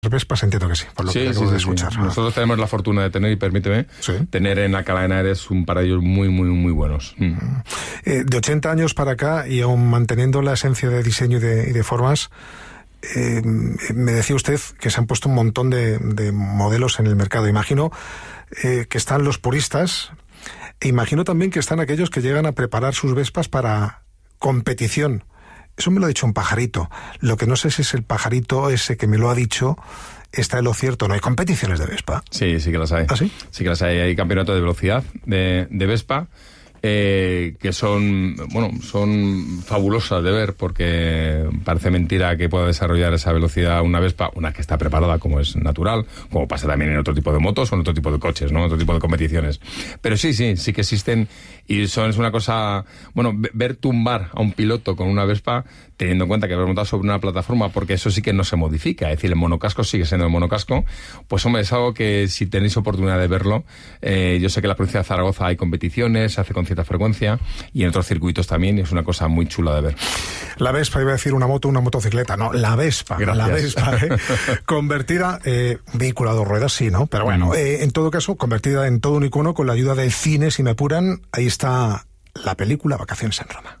Vespas entiendo que sí, por lo que acabo de escuchar. Sí. Nosotros tenemos la fortuna de tener, y permíteme, tener en la Cala de Henares un par de ellos muy, muy, muy buenos. De 80 años para acá, y aún manteniendo la esencia de diseño y de formas, me decía usted que se han puesto un montón de modelos en el mercado. Imagino que están los puristas, e imagino también que están aquellos que llegan a preparar sus Vespas para competición. Eso me lo ha dicho un pajarito. Lo que no sé si es el pajarito ese que me lo ha dicho está en lo cierto. ¿No hay competiciones de Vespa? Sí, sí que las hay. ¿Ah, sí? Sí que las hay. Hay campeonatos de velocidad de Vespa que son fabulosas de ver, porque parece mentira que pueda desarrollar esa velocidad una Vespa, una que está preparada como es natural, como pasa también en otro tipo de motos o en otro tipo de coches, ¿no? Otro tipo de competiciones. Pero sí que existen, y es una cosa, ver tumbar a un piloto con una Vespa, teniendo en cuenta que va montado sobre una plataforma, porque eso sí que no se modifica, es decir, el monocasco sigue siendo el monocasco. Pues hombre, es algo que si tenéis oportunidad de verlo, yo sé que en la provincia de Zaragoza hay competiciones, se hace con cierta frecuencia, y en otros circuitos también, y es una cosa muy chula de ver. La Vespa, iba a decir una motocicleta, no, la Vespa. Gracias. La Vespa, convertida, vehículo a dos ruedas, sí, ¿no? Pero bueno, en todo caso, convertida en todo un icono con la ayuda del cine, si me apuran. Ahí está la película Vacaciones en Roma.